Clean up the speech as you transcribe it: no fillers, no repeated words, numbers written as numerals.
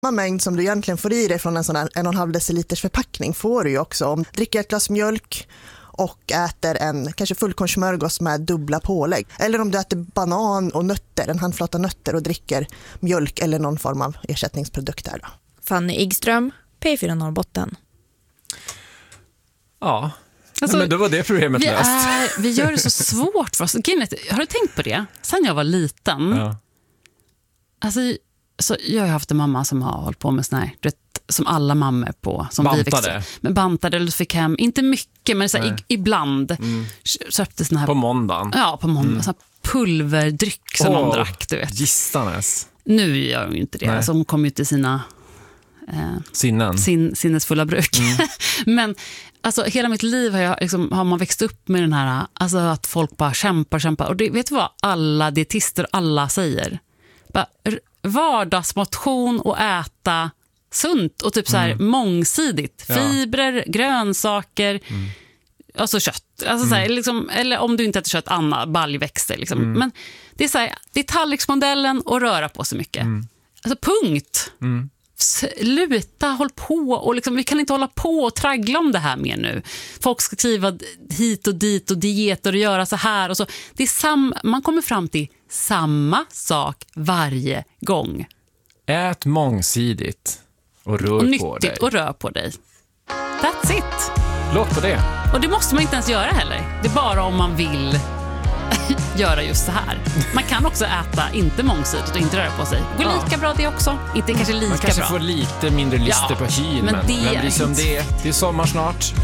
Samma mängd som du egentligen får i dig från en sån här 1,5 deciliters förpackning får du ju också om du dricker ett glas mjölk och äter en kanske fullkornssmörgås med dubbla pålägg. Eller om du äter banan och nötter, en handflata nötter och dricker mjölk eller någon form av ersättningsprodukt där då. Fanny Igström, P4 Norrbotten. Ja, Alltså, men då var det problemet löst. Vi gör det så svårt för oss. Har du tänkt på det? Sen jag var liten. Ja. Alltså, så jag har haft en mamma som har hållit på med sån här, som alla mammor på. Som Bantade? Men bantade eller fick hem, inte mycket, men så här, ibland köpte sån här... På måndagen? Ja, på måndag. Sån här pulverdryck som de drack, du vet. Gistanes. Nu gör hon ju inte det. Alltså, hon kom ju till sina... sinnesfulla bruk. Men alltså, hela mitt liv har man växt upp med den här, alltså, att folk bara kämpar. Och det, vet du vad alla dietister alla säger? Bara, vardagsmotion och äta sunt och typ så här mångsidigt. Fibrer, grönsaker, alltså kött. Alltså så här, liksom, eller om du inte äter kött, baljväxter. Liksom. Men det är så här, det är tallriksmodellen och röra på så mycket. Alltså punkt. Sluta, håll på och liksom, vi kan inte hålla på och traggla om det här mer nu. Folk ska skriva hit och dit och dieter och göra så här och så. Det är man kommer fram till samma sak varje gång. Ät mångsidigt och rör på dig. Nyttigt och rör på dig. That's it. Låt på det. Och det måste man inte ens göra heller. Det är bara om man vill göra just så här. Man kan också äta inte mångsidigt och inte röra på sig. Det går lika bra det också. Inte kanske lika bra. Man kanske får lite mindre lyster på hyn, men det är som det är. Det är sommar snart.